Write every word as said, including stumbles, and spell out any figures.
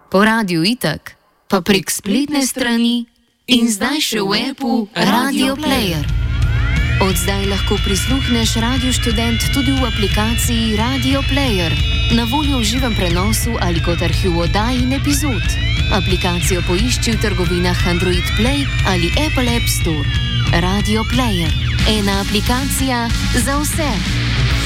po radiju itak, pa prek spletne strani in zdaj še v appu Radio Player. Od zdaj lahko prisluhneš Radio Študent tudi v aplikaciji Radio Player, na voljo v živem prenosu ali kot arhiv oddaj in epizod. Aplikacijo poišči v trgovinah Android Play ali Apple App Store. Radio Player. Ena aplikacija za vse.